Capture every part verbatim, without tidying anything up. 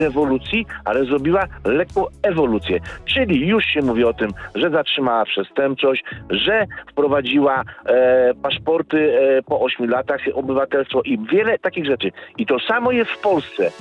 rewolucji, ale zrobiła lekką ewolucję. Czyli już się mówi o tym, że zatrzymała przestępczość, że wprowadziła e, paszporty e, po ośmiu latach, obywatelstwo i wiele takich rzeczy. I to samo jest w Polsce.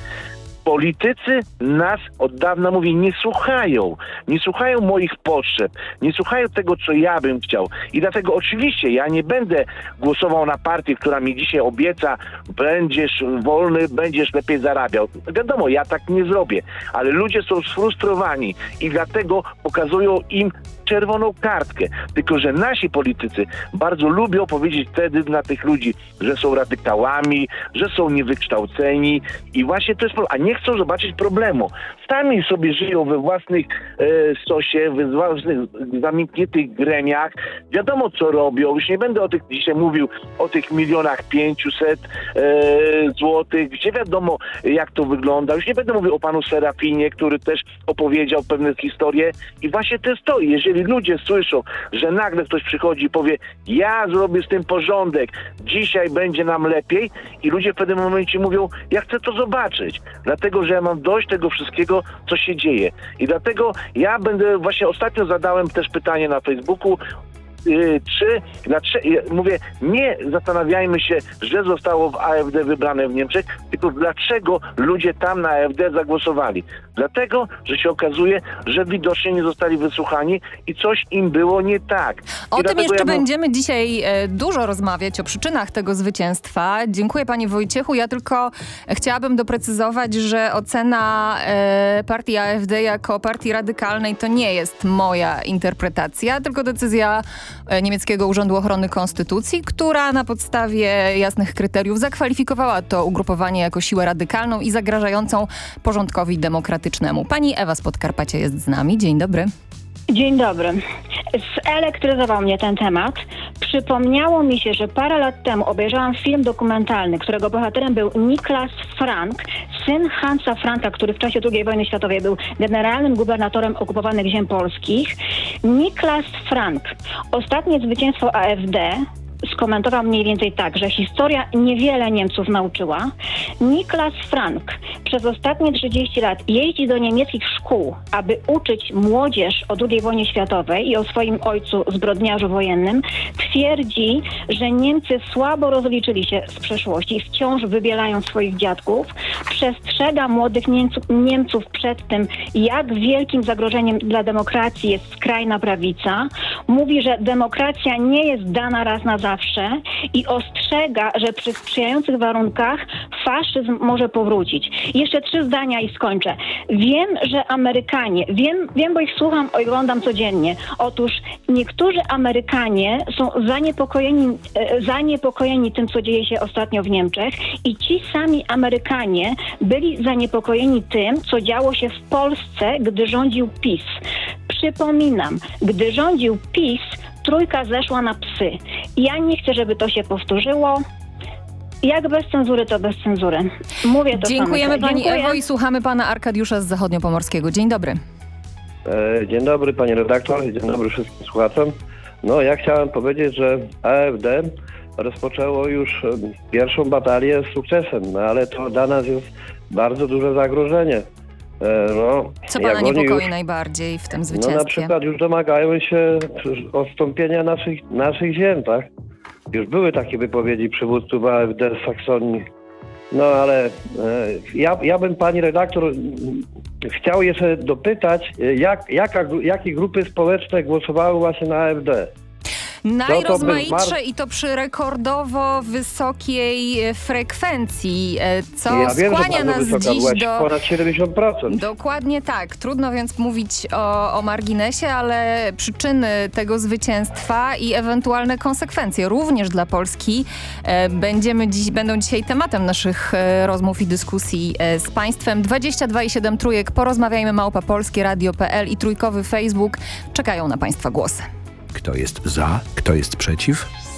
Politycy nas od dawna, mówię, nie słuchają. Nie słuchają moich potrzeb. Nie słuchają tego, co ja bym chciał. I dlatego oczywiście ja nie będę głosował na partię, która mi dzisiaj obieca, będziesz wolny, będziesz lepiej zarabiał. Wiadomo, ja tak nie zrobię. Ale ludzie są sfrustrowani i dlatego pokazują im czerwoną kartkę. Tylko że nasi politycy bardzo lubią powiedzieć wtedy na tych ludzi, że są radykałami, że są niewykształceni i właśnie to jest problem. A nie chcą zobaczyć problemu. Sami sobie żyją we własnych e, sosie, we własnych zamkniętych gremiach. Wiadomo, co robią. Już nie będę o tych dzisiaj mówił o tych milionach pięciuset e, złotych, gdzie wiadomo, jak to wygląda. Już nie będę mówił o panu Serafinie, który też opowiedział pewne historie. I właśnie to jest to. Jeżeli ludzie słyszą, że nagle ktoś przychodzi i powie, ja zrobię z tym porządek, dzisiaj będzie nam lepiej i ludzie w pewnym momencie mówią, ja chcę to zobaczyć, dlatego, że ja mam dość tego wszystkiego, co się dzieje. I dlatego ja będę, właśnie ostatnio zadałem też pytanie na Facebooku, Yy, czy, dlaczego, mówię, nie zastanawiajmy się, że zostało w A F D wybrane w Niemczech, tylko dlaczego ludzie tam na A F D zagłosowali. Dlatego, że się okazuje, że widocznie nie zostali wysłuchani i coś im było nie tak. O I tym jeszcze ja mam... będziemy dzisiaj e, dużo rozmawiać, o przyczynach tego zwycięstwa. Dziękuję panie Wojciechu. Ja tylko chciałabym doprecyzować, że ocena e, partii A F D jako partii radykalnej to nie jest moja interpretacja, tylko decyzja niemieckiego Urzędu Ochrony Konstytucji, która na podstawie jasnych kryteriów zakwalifikowała to ugrupowanie jako siłę radykalną i zagrażającą porządkowi demokratycznemu. Pani Ewa z Podkarpacia jest z nami. Dzień dobry. Dzień dobry. Zelektryzował mnie ten temat. Przypomniało mi się, że parę lat temu obejrzałam film dokumentalny, którego bohaterem był Niklas Frank, syn Hansa Franka, który w czasie drugiej wojny światowej był generalnym gubernatorem okupowanych ziem polskich. Niklas Frank, ostatnie zwycięstwo A F D, skomentował mniej więcej tak, że historia niewiele Niemców nauczyła. Niklas Frank przez ostatnie trzydzieści lat jeździ do niemieckich szkół, aby uczyć młodzież o drugiej wojnie światowej i o swoim ojcu zbrodniarzu wojennym. Twierdzi, że Niemcy słabo rozliczyli się z przeszłości i wciąż wybielają swoich dziadków. Przestrzega młodych Niemców, Niemców przed tym, jak wielkim zagrożeniem dla demokracji jest skrajna prawica. Mówi, że demokracja nie jest dana raz na zawsze i ostrzega, że przy sprzyjających warunkach faszyzm może powrócić. Jeszcze trzy zdania i skończę. Wiem, że Amerykanie, wiem, wiem, bo ich słucham, oglądam codziennie. Otóż niektórzy Amerykanie są zaniepokojeni, e, zaniepokojeni tym, co dzieje się ostatnio w Niemczech i ci sami Amerykanie byli zaniepokojeni tym, co działo się w Polsce, gdy rządził PiS. Przypominam, gdy rządził PiS, trójka zeszła na psy. Ja nie chcę, żeby to się powtórzyło. Jak bez cenzury, to bez cenzury. Mówię to Dziękujemy samo. pani Dziękuję. Ewo i słuchamy pana Arkadiusza z Zachodniopomorskiego. Dzień dobry. E, dzień dobry pani redaktor, dzień dobry wszystkim słuchaczom. No ja chciałem powiedzieć, że A F D rozpoczęło już pierwszą batalię z sukcesem, no ale to dla nas jest bardzo duże zagrożenie. No, Co pana niepokoi już, najbardziej w tym no zwycięstwie? na przykład już domagają się odstąpienia naszych, naszych ziem, tak? Już były takie wypowiedzi przywódców A F D z Saksonii. No ale e, ja, ja bym pani redaktor chciał jeszcze dopytać, jak, jaka, jakie grupy społeczne głosowały właśnie na A F D? Najrozmaitsze i to przy rekordowo wysokiej frekwencji, co ja wiem, skłania nas wysoka, dziś do... ponad siedemdziesiąt procent. Dokładnie tak. Trudno więc mówić o, o marginesie, ale przyczyny tego zwycięstwa i ewentualne konsekwencje również dla Polski będziemy dziś, będą dzisiaj tematem naszych rozmów i dyskusji z państwem. dwadzieścia dwa i siedem trójek, porozmawiajmy małpa polskie radio kropka p l i trójkowy Facebook czekają na państwa głosy. Kto jest za, kto jest przeciw?